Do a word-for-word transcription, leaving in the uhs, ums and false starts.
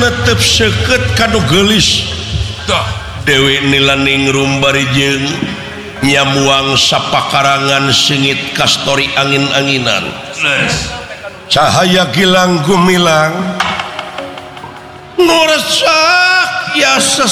netep seket kado gelis Dewi nilaning rumbarijeng nyamuang sapakarangan sengit kastori angin-anginan cahaya gilang gumilang noresak yasa